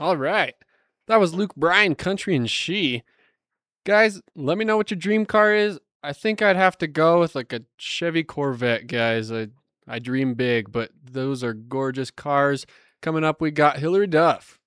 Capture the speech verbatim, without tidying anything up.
All right. That was Luke Bryan, Country and She. Guys, let me know what your dream car is. I think I'd have to go with like a Chevy Corvette, guys. I I dream big, but those are gorgeous cars. Coming up, we got Hillary Duff.